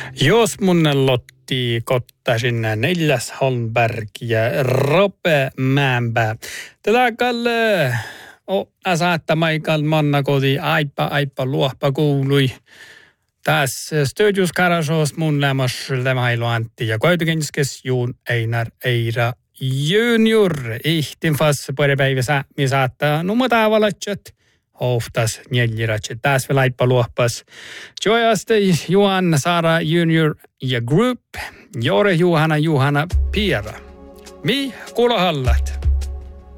Jos mun lotti kottasin Neljäs Holmberg ja Rope Määnpää. Tätä kalle asaatta maikal manna koti aipa luohpa kuului. Tässä studios karasos mun lämmas lämhailu Antti ja koitukenskes Juun Einar Eira Junior. Ihtin fas puoli päivässä mi saattaa numata valatsat. Hoftas njäljiratse. Tässä vielä aipa luohpas. Joyasta Juhan Sara Junior ja Group. Jore Juhana Piera. Mi kuulohallat.